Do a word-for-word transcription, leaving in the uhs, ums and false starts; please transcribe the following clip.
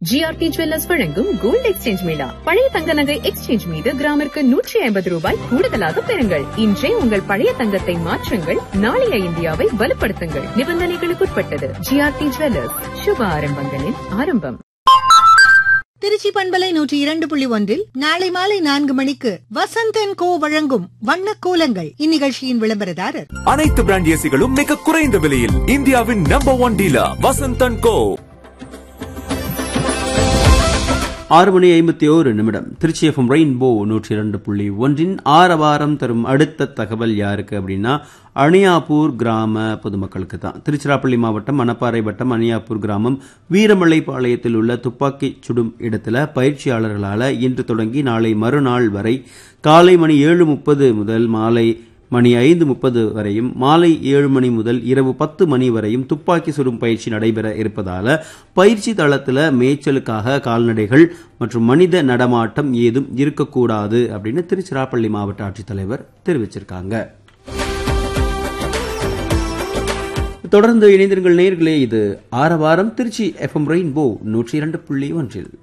GRT jewellers வழங்கும் gold exchange Mela. பழைய தங்க நகை எக்ஸ்சேஞ்ச் மீது கிராமிற்கு நூற்றி ஐம்பது ரூபாய் கூடுதலாக பெறுங்கள். இன்றே உங்கள் பழைய தங்கத்தை மாற்றுங்கள். நாளைய இந்தியாவை வலுப்படுத்துங்கள். நிபந்தனைகளுக்குட்பட்டது. ஜிஆர்டி ஜுவல்லர்ஸ், சுப ஆரம்பங்களின் ஆரம்பம். திருச்சி பண்பலை நூற்றி இரண்டு புள்ளி ஒன்றில் நாளை மாலை நான்கு மணிக்கு வசந்தன் கோ வழங்கும் வண்ண கோலங்கள். இந்நிகழ்ச்சியின் விளம்பரதாரர் அனைத்து பிராண்ட் ஏசிகளும் மிக குறைந்த விலையில் இந்தியாவின் நம்பர் ஒன் டீலர் வசந்தன் கோ. ஆறு மணி ஐம்பத்தி ஓரு நிமிடம். திருச்சி எஃப்எம் ரெயின்போ நூற்றி இரண்டு புள்ளி ஒன்றின் ஆரவாரம் தரும் அடுத்த தகவல் யாருக்கு அப்படின்னா அணியாப்பூர் கிராம பொதுமக்களுக்கு தான். திருச்சிராப்பள்ளி மாவட்டம் மணப்பாறை வட்டம் அணியாப்பூர் கிராமம் வீரமலைப்பாளையத்தில் உள்ள துப்பாக்கி சுடும் இடத்துல பயிற்சியாளர்களால் இன்று தொடங்கி நாளை மறுநாள் வரை காலை மணி ஏழு முப்பது முதல் மாலை மணி ஐந்து முப்பது வரையும் மாலை ஏழு மணி முதல் இரவு பத்து மணி வரையும் துப்பாக்கி சுடும் பயிற்சி நடைபெற இருப்பதால பயிற்சி தளத்தில் மேய்ச்சலுக்காக கால்நடைகள் மற்றும் மனித நடமாட்டம் ஏதும் இருக்கக்கூடாது அப்படின்னு திருச்சிராப்பள்ளி மாவட்ட ஆட்சித்தலைவர் தெரிவிச்சிருக்காங்க. தொடர்ந்து இணைந்திருங்கள் நேயர்களே. இது ஆரவாரம் திருச்சி எஃப்எம் ரெயின்போ நூற்றி இரண்டு புள்ளி ஒன்றில்.